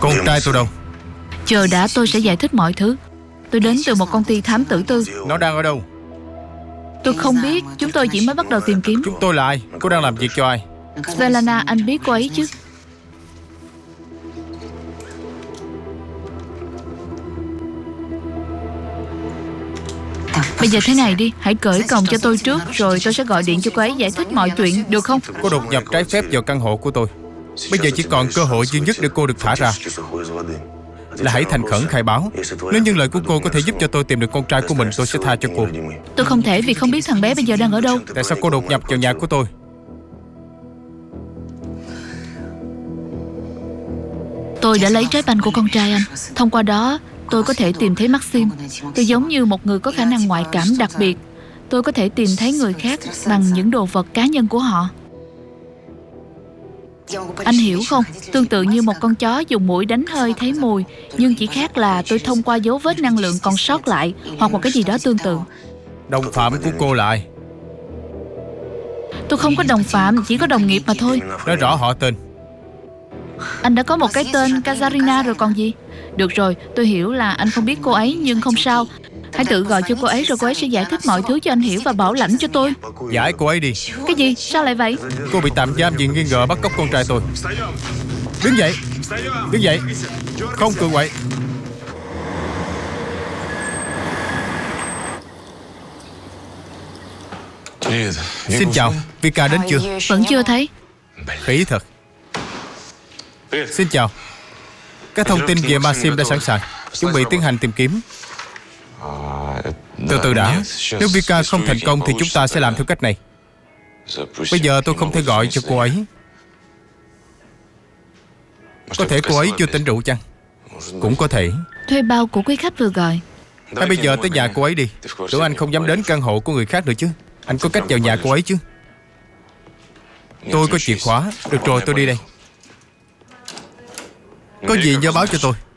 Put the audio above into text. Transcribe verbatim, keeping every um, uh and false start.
Con trai tôi đâu? Chờ đã, tôi sẽ giải thích mọi thứ. Tôi đến từ một công ty thám tử tư. Nó đang ở đâu? Tôi không biết, chúng tôi chỉ mới bắt đầu tìm kiếm. Chúng tôi là ai? Cô đang làm việc cho ai? Svelana, anh biết cô ấy chứ? Bây giờ thế này đi, hãy cởi còng cho tôi trước, rồi tôi sẽ gọi điện cho cô ấy giải thích mọi chuyện, được không? Cô đột nhập trái phép vào căn hộ của tôi. Bây giờ chỉ còn cơ hội duy nhất để cô được thả ra, là hãy thành khẩn khai báo. Nếu như lời của cô có thể giúp cho tôi tìm được con trai của mình, tôi sẽ tha cho cô. Tôi không thể vì không biết thằng bé bây giờ đang ở đâu. Tại sao cô đột nhập vào nhà của tôi? Tôi đã lấy trái banh của con trai anh. Thông qua đó, tôi có thể tìm thấy Maxim. Tôi giống như một người có khả năng ngoại cảm đặc biệt. Tôi có thể tìm thấy người khác bằng những đồ vật cá nhân của họ. Anh hiểu không? Tương tự như một con chó dùng mũi đánh hơi thấy mùi, nhưng chỉ khác là tôi thông qua dấu vết năng lượng còn sót lại, hoặc một cái gì đó tương tự. Đồng phạm của cô là ai? Tôi không có đồng phạm, chỉ có đồng nghiệp mà thôi. Nói rõ họ tên. Anh đã có một cái tên Kazarina rồi còn gì. Được rồi, tôi hiểu là anh không biết cô ấy, nhưng không sao. Hãy tự gọi cho cô ấy rồi cô ấy sẽ giải thích mọi thứ cho anh hiểu và bảo lãnh cho tôi. Giải cô ấy đi. Cái gì? Sao lại vậy? Cô bị tạm giam vì nghi ngờ bắt cóc con trai tôi. Đứng dậy. Đứng dậy. Không cựa quậy. Xin chào, Vika đến chưa? Vẫn chưa thấy. Khỉ thật. Xin chào. Các thông tin về Maxim đã sẵn sàng, chuẩn bị tiến hành tìm kiếm. Từ từ đã. Nếu Vika không thành công thì chúng ta sẽ làm theo cách này. Bây giờ tôi không thể gọi cho cô ấy. Có thể cô ấy chưa tỉnh rượu chăng? Cũng có thể. Thuê bao của quý khách vừa gọi. Hay bây giờ tới nhà cô ấy đi. Tưởng anh không dám đến căn hộ của người khác nữa chứ. Anh có cách vào nhà cô ấy chứ? Tôi có chìa khóa. Được rồi, tôi đi đây. Có gì nhớ báo cho tôi.